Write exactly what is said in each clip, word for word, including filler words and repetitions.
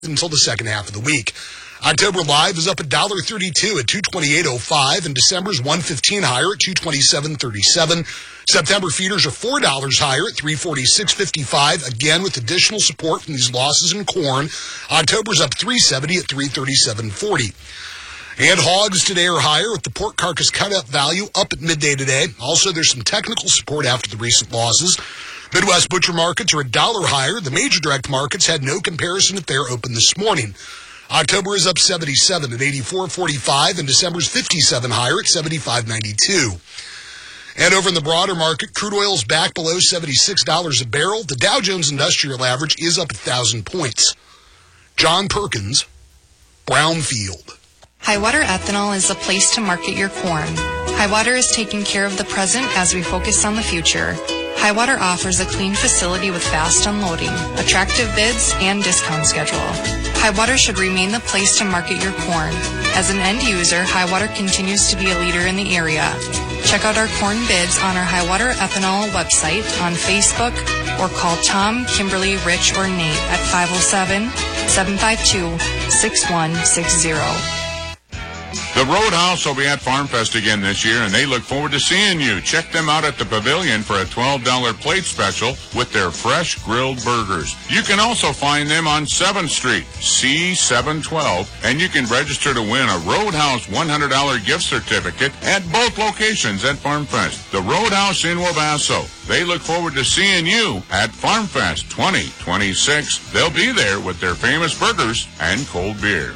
until the second half of the week. October live is up a dollar thirty-two at two twenty-eight oh five, and December's one fifteen higher at two twenty-seven thirty-seven. September feeders are four dollars higher at three forty-six fifty-five, again with additional support from these losses in corn. October's up three seventy at three thirty-seven forty. And hogs today are higher with the pork carcass cut-up value up at midday today. Also, there's some technical support after the recent losses. Midwest butcher markets are a dollar higher. The major direct markets had no comparison if they are open this morning. October is up seventy-seven at eighty-four forty-five, and December's fifty-seven higher at seventy-five ninety-two. And over in the broader market, crude oil is back below seventy-six dollars a barrel. The Dow Jones Industrial Average is up one thousand points. John Perkins, Brownfield. Highwater Ethanol is the place to market your corn. Highwater is taking care of the present as we focus on the future. Highwater offers a clean facility with fast unloading, attractive bids, and discount schedule. Highwater should remain the place to market your corn. As an end user, Highwater continues to be a leader in the area. Check out our corn bids on our Highwater Ethanol website, on Facebook, or call Tom, Kimberly, Rich, or Nate at five oh seven, seven five two, six one six zero. The Roadhouse will be at Farm Fest again this year, and they look forward to seeing you. Check them out at the Pavilion for a twelve dollars plate special with their fresh grilled burgers. You can also find them on seventh Street, C seven twelve, and you can register to win a Roadhouse one hundred dollars gift certificate at both locations at Farm Fest. The Roadhouse in Wabasso. They look forward to seeing you at Farm Fest twenty twenty-six. They'll be there with their famous burgers and cold beer.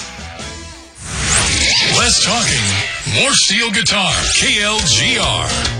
Less talking, more steel guitar. K L G R.